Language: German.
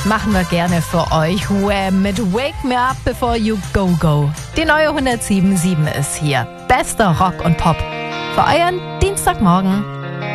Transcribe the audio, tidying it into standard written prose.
Machen wir gerne für euch. Wham! Mit Wake Me Up Before You Go Go. Die neue 107.7 ist hier. Bester Rock und Pop. Für euren Dienstagmorgen.